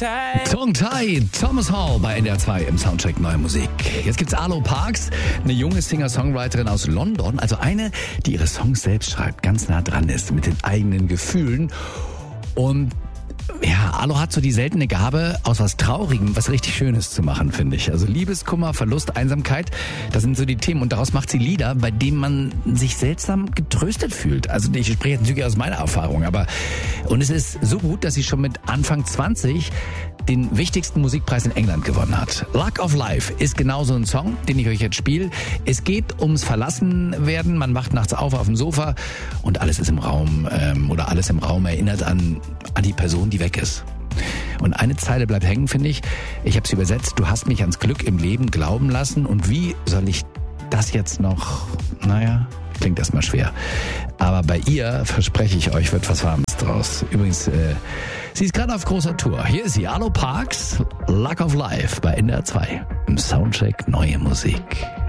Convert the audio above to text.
Tongue-Tied, Thomas Hall bei NDR 2 im Soundcheck Neue Musik. Jetzt gibt's Arlo Parks, eine junge Singer-Songwriterin aus London, also eine, die ihre Songs selbst schreibt, ganz nah dran ist mit den eigenen Gefühlen. Und ja, Arlo hat so die seltene Gabe, aus was Traurigem was richtig Schönes zu machen, finde ich. Also Liebeskummer, Verlust, Einsamkeit, das sind so die Themen. Und daraus macht sie Lieder, bei denen man sich seltsam getröstet fühlt. Also ich spreche jetzt natürlich aus meiner Erfahrung, und es ist so gut, dass sie schon mit Anfang 20 den wichtigsten Musikpreis in England gewonnen hat. Luck of Life ist genau so ein Song, den ich euch jetzt spiele. Es geht ums Verlassenwerden. Man wacht nachts auf dem Sofa und alles ist im Raum, alles im Raum erinnert an die Person, die weg ist. Und eine Zeile bleibt hängen, finde ich. Ich habe es übersetzt. Du hast mich ans Glück im Leben glauben lassen. Und wie soll ich das jetzt noch? Klingt erstmal schwer. Aber bei ihr, verspreche ich euch, wird was Warmes draus. Übrigens, sie ist gerade auf großer Tour. Hier ist sie, Arlo Parks, Luck of Life bei NDR 2 im Soundcheck Neue Musik.